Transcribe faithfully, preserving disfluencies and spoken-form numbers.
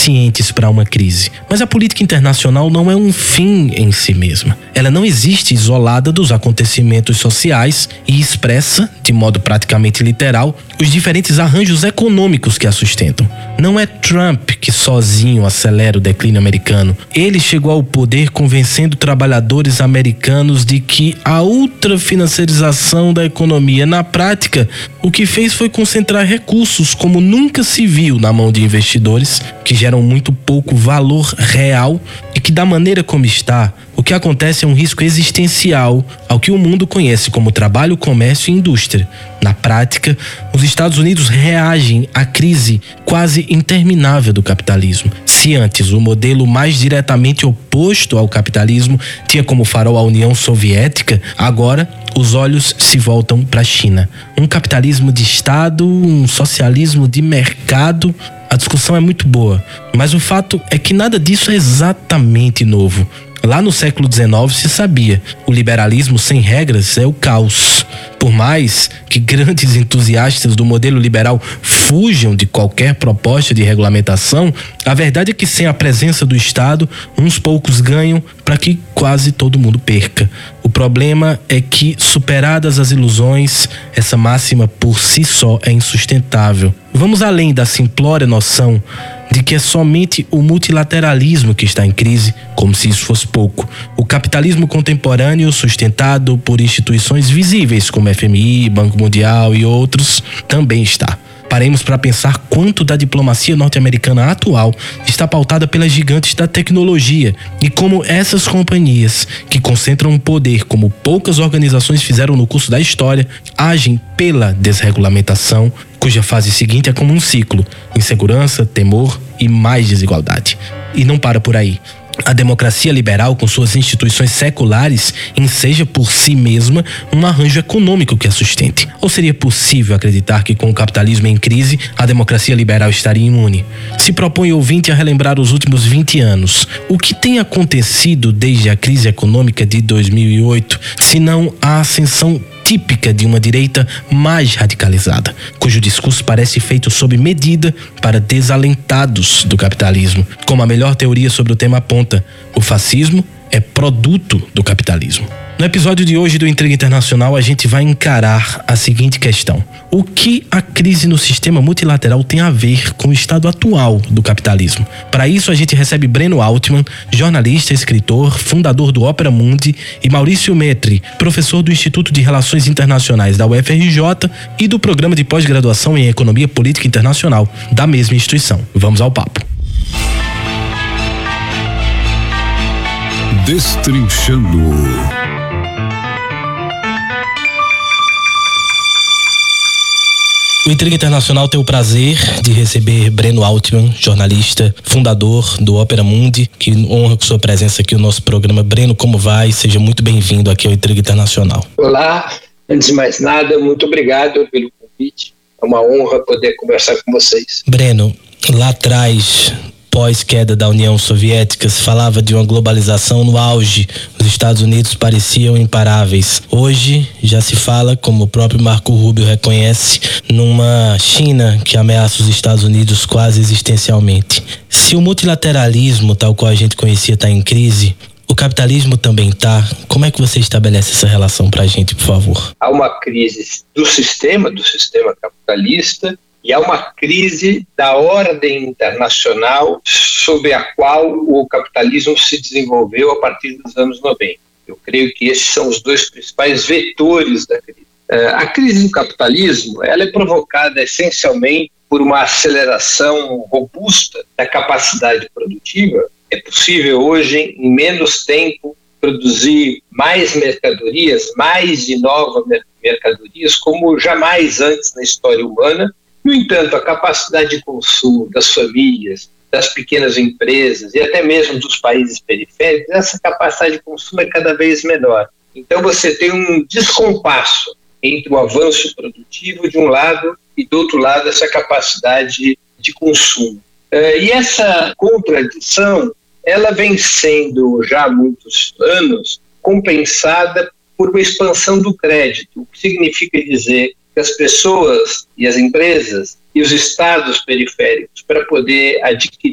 suficientes para uma crise. Mas a política internacional não é um fim em si mesma. Ela não existe isolada dos acontecimentos sociais e expressa, de modo praticamente literal, os diferentes arranjos econômicos que a sustentam. Não é Trump que sozinho acelera o declínio americano. Ele chegou ao poder convencendo trabalhadores americanos de que a ultrafinanciarização da economia, na prática, o que fez foi concentrar recursos como nunca se viu na mão de investidores, que geram muito pouco valor real e que, da maneira como está, o que acontece é um risco existencial ao que o mundo conhece como trabalho, comércio e indústria. Na prática, os Estados Unidos reagem à crise quase interminável do capitalismo. Se antes o modelo mais diretamente oposto ao capitalismo tinha como farol a União Soviética, agora os olhos se voltam para a China. Um capitalismo de Estado, um socialismo de mercado. A discussão é muito boa, mas o fato é que nada disso é exatamente novo. Lá no século dezenove se sabia, o liberalismo sem regras é o caos. Por mais que grandes entusiastas do modelo liberal fujam de qualquer proposta de regulamentação, a verdade é que sem a presença do Estado, uns poucos ganham para que quase todo mundo perca. O problema é que, superadas as ilusões, essa máxima por si só é insustentável. Vamos além da simplória noção de que é somente o multilateralismo que está em crise, como se isso fosse pouco. O capitalismo contemporâneo, sustentado por instituições visíveis como F M I, Banco Mundial e outros, também está. Paremos para pensar quanto da diplomacia norte-americana atual está pautada pelas gigantes da tecnologia e como essas companhias, que concentram poder como poucas organizações fizeram no curso da história, agem pela desregulamentação, cuja fase seguinte é como um ciclo: insegurança, temor e mais desigualdade. E não para por aí. A democracia liberal, com suas instituições seculares, enseja por si mesma um arranjo econômico que a sustente. Ou seria possível acreditar que, com o capitalismo em crise, a democracia liberal estaria imune? Se propõe o ouvinte a relembrar os últimos vinte anos. O que tem acontecido desde a crise econômica de dois mil e oito, se não a ascensão típica de uma direita mais radicalizada, cujo discurso parece feito sob medida para desalentados do capitalismo. Como a melhor teoria sobre o tema aponta, o fascismo é produto do capitalismo. No episódio de hoje do Intriga Internacional, a gente vai encarar a seguinte questão: o que a crise no sistema multilateral tem a ver com o estado atual do capitalismo? Para isso, a gente recebe Breno Altman, jornalista, escritor, fundador do Opera Mundi, e Maurício Metri, professor do Instituto de Relações Internacionais da U F R J e do Programa de Pós-Graduação em Economia Política Internacional da mesma instituição. Vamos ao papo. Destrinchando. O Intriga Internacional tem o prazer de receber Breno Altman, jornalista, fundador do Opera Mundi, que honra com sua presença aqui no nosso programa. Breno, como vai? Seja muito bem-vindo aqui ao Intriga Internacional. Olá, antes de mais nada, muito obrigado pelo convite. É uma honra poder conversar com vocês. Breno, lá atrás, pós-queda da União Soviética, se falava de uma globalização no auge. Os Estados Unidos pareciam imparáveis. Hoje já se fala, como o próprio Marco Rubio reconhece, numa China que ameaça os Estados Unidos quase existencialmente. Se o multilateralismo, tal qual a gente conhecia, está em crise, o capitalismo também está. Como é que você estabelece essa relação para a gente, por favor? Há uma crise do sistema, do sistema capitalista, e há uma crise da ordem internacional sobre a qual o capitalismo se desenvolveu a partir dos anos noventa. Eu creio que esses são os dois principais vetores da crise. A crise do capitalismo, ela é provocada essencialmente por uma aceleração robusta da capacidade produtiva. É possível hoje, em menos tempo, produzir mais mercadorias, mais e novas mercadorias, como jamais antes na história humana. No entanto, a capacidade de consumo das famílias, das pequenas empresas e até mesmo dos países periféricos, essa capacidade de consumo é cada vez menor. Então você tem um descompasso entre o avanço produtivo de um lado e do outro lado essa capacidade de consumo. E essa contradição, ela vem sendo já há muitos anos compensada por uma expansão do crédito, o que significa dizer que as pessoas e as empresas e os estados periféricos, para poder adquirir